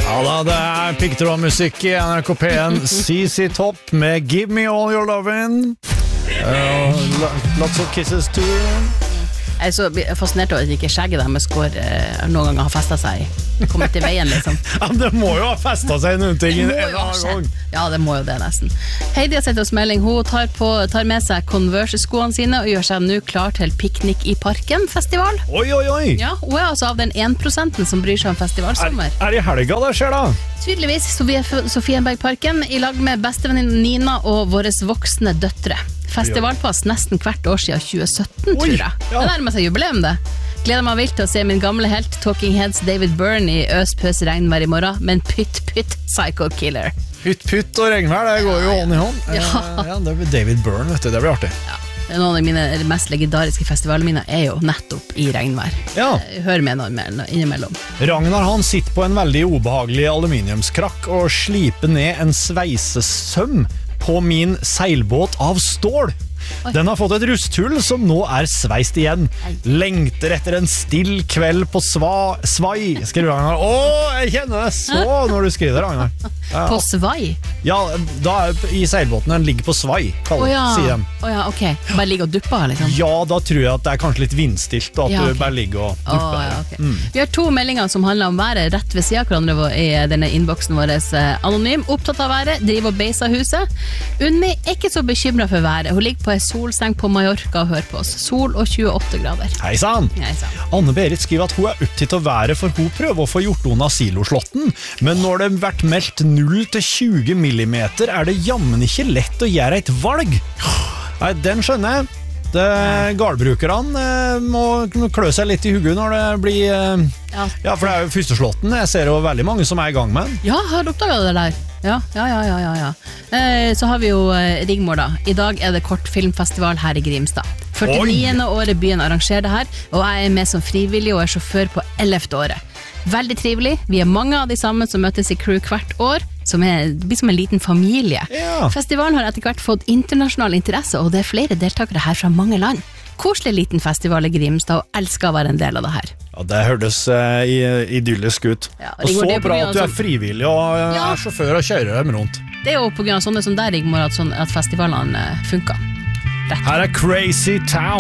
Ja da, det pikketrådmusikk I NRK P1, CC Top med Give Me All Your Lovin'. Lots of kisses to you. Jeg så fascinert over at ikke skjegget deres går noen ganger har festet seg kommet til veien liksom. Ja, det må jo ha festet seg noen ting en annen gang. Ja, det må jo det nesten. Heidi har sett oss melding. Hun tar med seg Converse-skoene sine og gjør seg nå klar til Piknik I Parken festival. Oi. Ja, hun altså av den 1% som bryr seg om festivalsommer. Er I helga det skjer da? Tydeligvis Sofienbergparken I lag med bestevenninnen Nina og våres voksne døtre. Festivalpass nesten hvert år siden 2017, tror jeg. Ja. Det nærmer seg jubileum det. Gleder meg vilt til å se min gamle helt Talking Heads David Byrne I øs-pøs regnvær I morgen, men pytt Psycho Killer. Pytt og regnvær, det går jo hånd I hånd. Ja, det blir David Byrne, vet du, det blir artig. Ja. Noen av mine mest legendariske festivaler mine jo nettopp I regnvær. Ja. Hør med noen innimellom. Ragnar han sitter på en veldig ubehagelig aluminiumskrakk og sliper ned en sveisesøm på min seilbåt av stål. Oi. Den har fått et rusthull som nå sveist igjen. Lengter etter en still kveld på svai, skriver Ragnar. Jeg kjenner det så når du skriver det, Ragnar. Ja. På svai? Ja, da I seilbåten den ligger på svai, sier de. Ok. Bare ligger og dupper, liksom? Ja, da tror jeg at det kanskje litt vindstilt, og at du bare ligger og dupper. Okay. Vi har 2 meldinger som handler om været rett ved siden av hverandre I denne innboksen vår. Anonym, opptatt av været, driver og beiser huset. Unni ikke så bekymret for været. Hun ligger på en solseng på Mallorca og hører på oss. Sol og 28 grader. Heisan! Anne-Berit skriver at hun opptatt av været for hun prøver å få gjort unna siloslåtten, men når det vært meldt 0 til 20 millimeter det jammen ikke lett å gjøre et valg. Nei, den skjønner jeg. Galbrukerne må klø seg litt I hugget når det blir ja, for det jo førsteslåtten. Jeg ser jo veldig mange som I gang med den. Ja, har du oppdaget det der? Ja. Så har vi jo Rigmor da. I dag det kortfilmfestival her I Grimstad. 49. året byen arrangerer det her, og jeg med som frivillig og sjåfør på 11. året. Veldig trivelig. Vi mange av de samme som møtes I crew hvert år, som blir som en liten familie. Ja. Festivalen har etter hvert fått internasjonal interesse, og det flere deltakere her fra mange land. Koselig liten festival I Grimstad, og elsker å være en del av det her. Ja, det hørtes idyllisk ut. Ja, og så bra at du frivillig og sjåfør og kjører dem rundt. Det jo på grunn av sånne som der, Rigmor, at festivalene funker. Her Crazy Town.